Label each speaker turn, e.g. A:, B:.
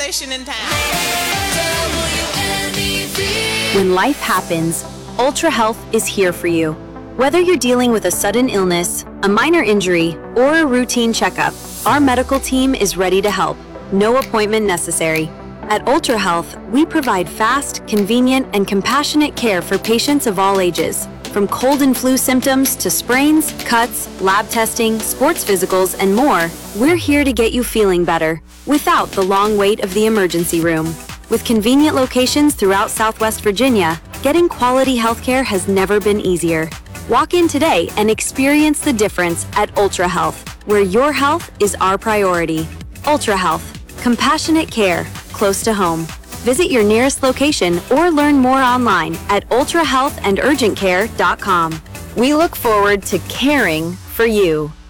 A: station in town.
B: When life happens, Ultra Health is here for you. Whether you're dealing with a sudden illness, a minor injury, or a routine checkup, our medical team is ready to help. No appointment necessary. At Ultra Health, we provide fast, convenient, and compassionate care for patients of all ages. From cold and flu symptoms to sprains, cuts, lab testing, sports physicals, and more, we're here to get you feeling better without the long wait of the emergency room. With convenient locations throughout Southwest Virginia, getting quality healthcare has never been easier. Walk in today and experience the difference at Ultra Health, where your health is our priority. Ultra Health, compassionate care, close to home. Visit your nearest location or learn more online at ultrahealthandurgentcare.com. We look forward to caring for you.